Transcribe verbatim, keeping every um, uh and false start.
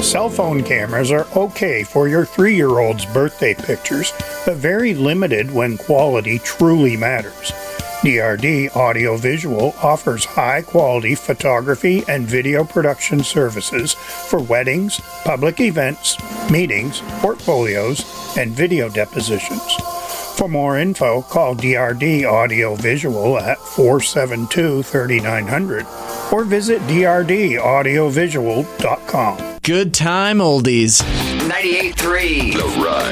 Cell phone cameras are okay for your three-year-old's birthday pictures, but very limited when quality truly matters. D R D Audio Visual offers high-quality photography and video production services for weddings, public events, meetings, portfolios, and video depositions. For more info, call D R D Audio Visual at four seven two, three nine zero zero or visit d r d audio visual dot com. Good time oldies. ninety-eight point three The Run.